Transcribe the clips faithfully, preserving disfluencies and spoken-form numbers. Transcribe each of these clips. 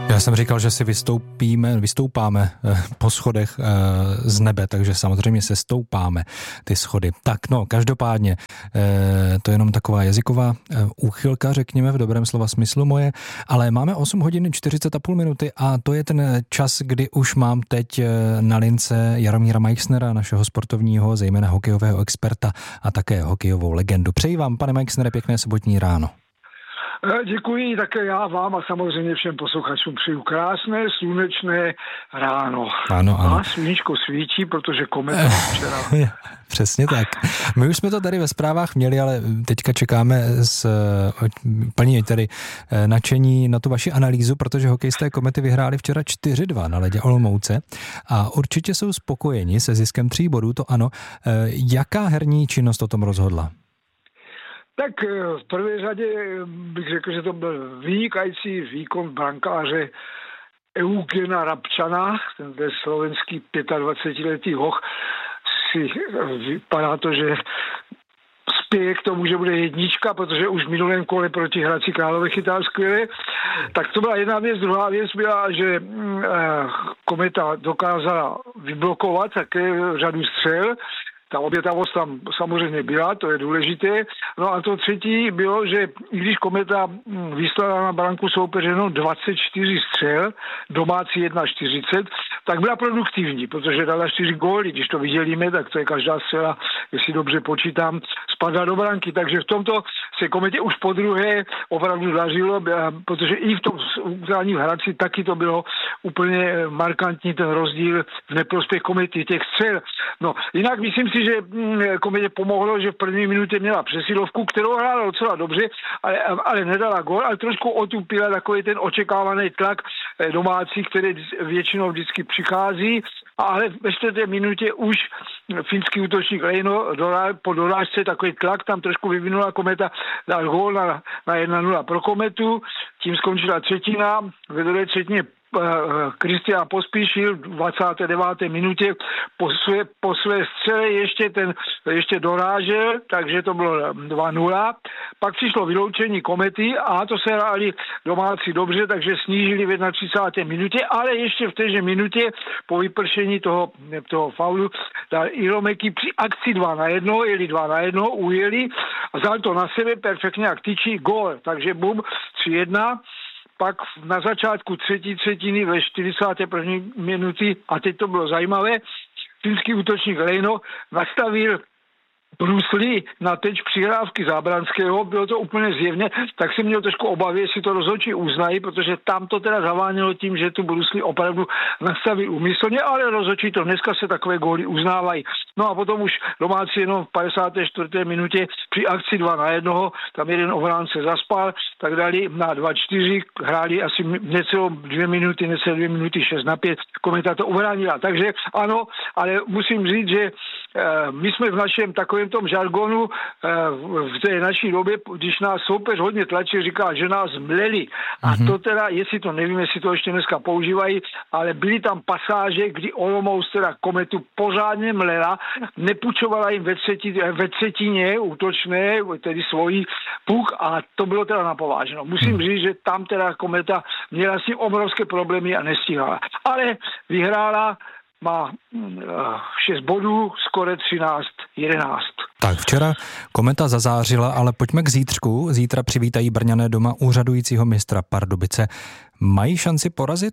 Já jsem říkal, že si vystoupíme, vystoupáme po schodech z nebe, takže samozřejmě se stoupáme ty schody. Tak no, každopádně, to je jenom taková jazyková úchylka, řekněme, v dobrém slova smyslu moje, ale máme osm hodin čtyřicet a půl minuty a to je ten čas, kdy už mám teď na lince Jaromíra Meixnera, našeho sportovního, zejména hokejového experta a také hokejovou legendu. Přeji vám, pane Meixnere, pěkné sobotní ráno. Děkuji také já vám a samozřejmě všem posluchačům přeju krásné, slunečné ráno. Ano, ano. A sluníčko svítí, protože kometa včera. Přesně tak. My už jsme to tady ve zprávách měli, ale teďka čekáme s plně tedy nadšení na tu vaši analýzu, protože hokejisté Komety vyhráli včera čtyři dva na ledě Olomouce a určitě jsou spokojeni se ziskem tří bodů, to ano. Jaká herní činnost o tom rozhodla? Tak v prvé řadě bych řekl, že to byl vynikající výkon brankáře Eugena Rabčana, ten slovenský dvacetiletý hoch, si vypadá to, že spěje k tomu, že bude jednička, protože už v minulém kole proti Hradci Králové chytal skvěle. Tak to byla jedna věc. Druhá věc byla, že Kometa dokázala vyblokovat také řadu střel. Ta obětavost tam samozřejmě byla, to je důležité. No a to třetí bylo, že i když Kometa vyslala na branku soupeře jenom dvacet čtyři střel, domácí jedna čtyřicet, tak byla produktivní, protože dala čtyři góly. Když to vydělíme, tak to je každá střela, jestli dobře počítám, spadla do branky. Takže v tomto se Kometě už po druhé opravdu dařilo, protože i v tom utkání v Hradci taky to bylo úplně markantní ten rozdíl v neprospěch Komety těch střel. No, jinak myslím si, že Kometě pomohlo, že v první minutě měla přesilovku, kterou hrála docela dobře, ale, ale nedala gól, ale trošku otupila takový ten očekávaný tlak domácí, který většinou vždycky přichází, ale ve čtvrté minutě už finský útočník Leino po dorážce takový tlak tam trošku vyvinula Kometa, dal gól na, na jedna nula pro Kometu, tím skončila třetina, ve druhé třetině Kristián Pospíšil v dvacáté deváté minutě po své, po své střele ještě, ten, ještě dorážel, takže to bylo dva nula. Pak přišlo vyloučení Komety a to se hráli domácí dobře, takže snížili v třicáté jedné minutě, ale ještě v téže minutě po vypršení toho, toho faulu dal Iromeky při akci dva na jedno, jeli dva na jedno, ujeli a vzal to na sebe perfektně jak tyčí gól, takže bum, tři jedna. Pak na začátku třetí třetiny ve čtyřicáté první minuty, a teď to bylo zajímavé, finský útočník Leino nastavil Brusli na teč přihrávky Zábranského, bylo to úplně zjevně, tak jsem měl trošku obavy, jestli to rozhodčí uznají, protože tam to teda zavánělo tím, že tu Brusli opravdu nastavil úmyslně, ale rozhodčí to dneska se takové góly uznávají. No a potom už domácí jenom v padesáté čtvrté minutě při akci dva na jednoho, tam jeden obránce zaspal, tak dali na dva čtyři, hráli asi necelou dvě minuty, necelé dvě minuty šest na pět, Kometa to ubránila. Takže ano, ale musím říct, že uh, my jsme v našem takovém tom žargonu uh, v té naší době, když nás soupeř hodně tlačí, říká, že nás mleli. A mm-hmm. to teda, jestli to nevím, jestli to ještě dneska používají, ale byly tam pasáže, kdy Olomouc teda Kometu pořádně mlela, nepůjčovala jim ve, třetí, ve třetině útočné, tedy svojí puk a to bylo teda napováženo. Musím mm. říct, že tam teda Kometa měla s tím obrovské problémy a nestíhala. Ale vyhrála, má šest bodů, skoro třináct jedenáct. Tak včera Kometa zazářila, ale pojďme k zítřku. Zítra přivítají Brňané doma úřadujícího mistra Pardubice. Mají šanci porazit?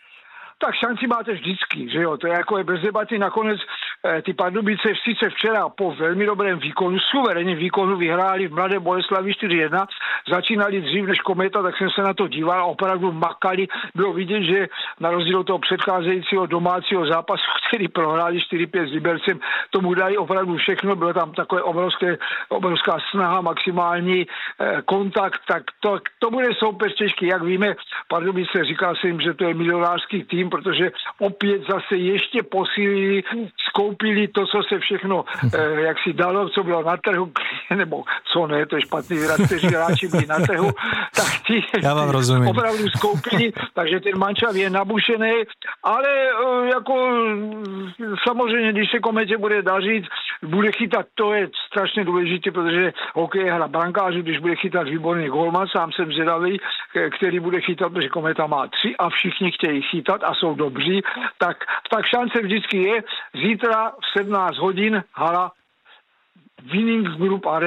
Tak šanci máte vždycky, že jo, to je jako je bez debaty. Nakonec eh, ty Pardubice sice včera po velmi dobrém výkonu, suverénním výkonu vyhráli v Mladé Boleslavi čtyři jedna, začínali dřív než Kometa, tak jsem se na to díval a opravdu makali. Bylo vidět, že na rozdíl od toho předcházejícího domácího zápasu, který prohráli čtyři pět s Libercem, tomu dali opravdu všechno, bylo tam takové obrovské, obrovská snaha, maximální eh, kontakt, tak to, to bude soupeř těžký, jak víme. Pardubice, říkal jsem, že to je milionářský tým, protože opět zase ještě posílili, skoupili to, co se všechno, eh, jak si dalo, co bylo na trhu, nebo co ne, to je špatný výraz, kteří hráči byli na trhu, tak ti Já vám rozumím. opravdu skoupili, takže ten mančav je nabušený, ale eh, jako samozřejmě, když se Kometě bude dařit, bude chytat, to je strašně důležité, protože hokej je hra brankářů, když bude chytat výborný golman, sám jsem zvědavý, který bude chytat, protože Kometa má tři a všichni chtějí chytat a jsou dobří, tak, tak šance vždycky je. Zítra v sedmnáct hodin hala Winning Group Arena.